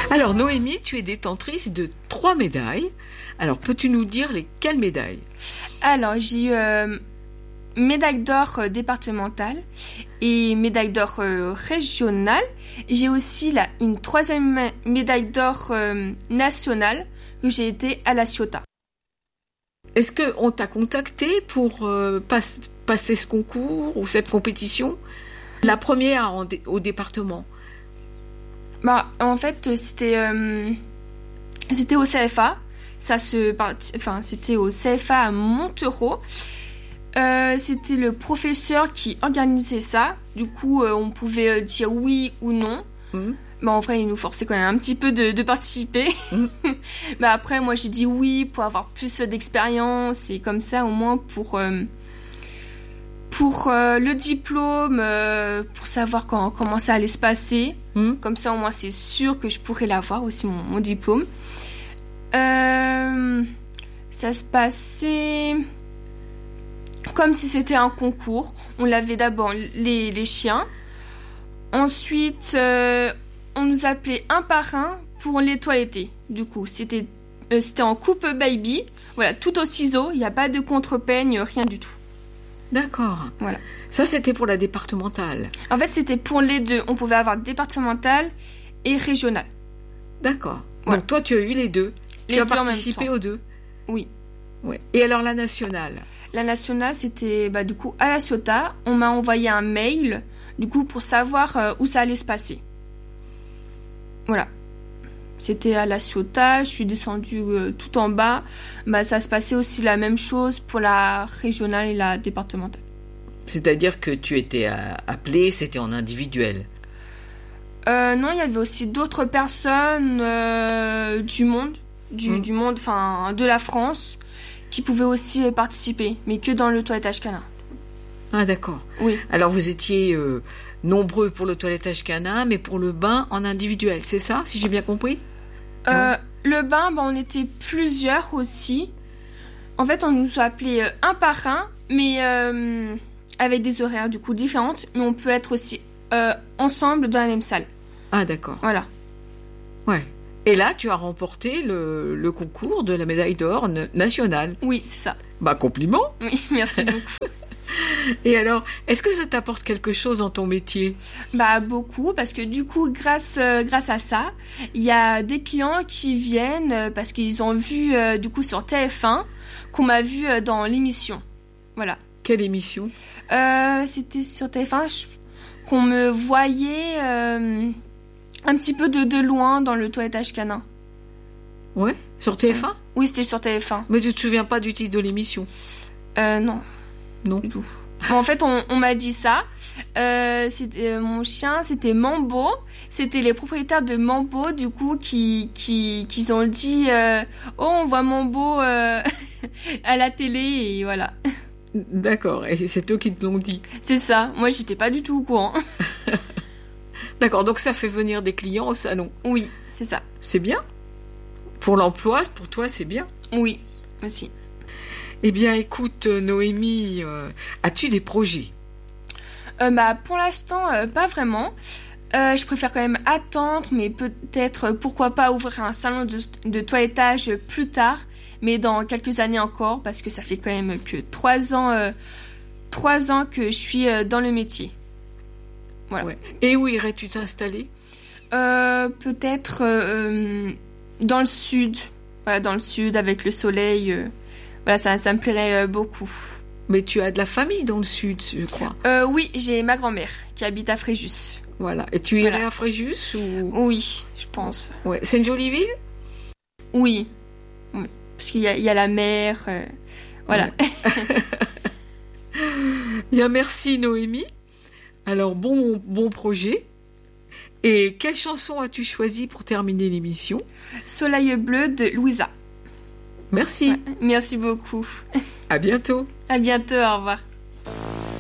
Alors Noémie, tu es détentrice de 3 médailles. Alors peux-tu nous dire lesquelles médailles? Alors, j'ai eu médaille d'or départementale et médaille d'or régionale. J'ai aussi une 3e médaille d'or nationale que j'ai été à La Ciotat. Est-ce qu'on t'a contacté pour passer ce concours ou cette compétition? La première au département. En fait, c'était au CFA. C'était au CFA à Montereau. C'était le professeur qui organisait ça. Du coup, on pouvait dire oui ou non. En vrai, il nous forçait quand même un petit peu de participer. Après, moi, j'ai dit oui pour avoir plus d'expérience et comme ça, au moins pour le diplôme, pour savoir comment ça allait se passer. Comme ça, au moins, c'est sûr que je pourrais l'avoir aussi, mon diplôme. Ça se passait comme si c'était un concours. On lavait d'abord les chiens. Ensuite, on nous appelait un par un pour les toiletter. Du coup, c'était en coupe baby. Voilà, tout au ciseau. Il n'y a pas de contre-peigne, rien du tout. D'accord. Voilà. Ça, c'était pour la départementale. En fait, c'était pour les deux. On pouvait avoir départementale et régionale. D'accord. Voilà. Donc toi, tu as eu les deux. Tu as participé aux deux. Oui. Ouais. Et alors la nationale? La nationale, c'était du coup à La Ciotat. On m'a envoyé un mail, du coup, pour savoir où ça allait se passer. Voilà. C'était à La Ciotat. Je suis descendue tout en bas. Ça se passait aussi la même chose pour la régionale et la départementale. C'est-à-dire que tu étais appelée, c'était en individuel? Non, il y avait aussi d'autres personnes du monde, du monde, enfin de la France, qui pouvaient aussi participer, mais que dans le toilettage canin. Ah d'accord. Oui. Alors vous étiez nombreux pour le toilettage canin, mais pour le bain en individuel, c'est ça, si j'ai bien compris? Le bain, on était plusieurs aussi. En fait, on nous appelait un par un, mais avec des horaires du coup différentes, mais on peut être aussi ensemble dans la même salle. Ah d'accord. Voilà. Ouais. Et là, tu as remporté le concours de la médaille d'or nationale. Oui, c'est ça. Compliment. Oui, merci beaucoup. Et alors, est-ce que ça t'apporte quelque chose dans ton métier? Beaucoup, parce que du coup, grâce à ça, il y a des clients qui viennent parce qu'ils ont vu du coup sur TF1 qu'on m'a vu dans l'émission. Voilà. Quelle émission? C'était sur TF1 qu'on me voyait un petit peu de loin dans le toilettage canin. Ouais, sur TF1? Oui, c'était sur TF1. Mais tu te souviens pas du titre de l'émission? Non. Non. Du tout. En fait, on m'a dit ça. Mon chien, c'était Mambo. C'était les propriétaires de Mambo, du coup, qui ont dit oh, on voit Mambo à la télé, et voilà. D'accord, et c'est eux qui te l'ont dit. C'est ça. Moi, j'étais pas du tout au courant. D'accord, donc ça fait venir des clients au salon. Oui, c'est ça. C'est bien. Pour l'emploi, pour toi, c'est bien. Oui, aussi. Eh bien, écoute, Noémie, as-tu des projets? Pour l'instant, pas vraiment. Je préfère quand même attendre, mais peut-être, pourquoi pas, ouvrir un salon de toilettage plus tard, mais dans quelques années encore, parce que ça fait quand même que 3 ans que je suis dans le métier. Voilà. Ouais. Et où irais-tu t'installer? Peut-être dans le sud. Voilà, dans le sud, avec le soleil. Voilà, ça me plairait beaucoup. Mais tu as de la famille dans le sud, je crois. Oui, j'ai ma grand-mère qui habite à Fréjus. Voilà. Et tu irais à Fréjus ou... Oui, je pense. Ouais. C'est une jolie ville? Oui. Parce qu'il y a la mer. Voilà. Ouais. Bien, merci Noémie. Alors, bon projet. Et quelle chanson as-tu choisi pour terminer l'émission? Soleil bleu de Louisa. Merci. Ouais, merci beaucoup. À bientôt. À bientôt, au revoir.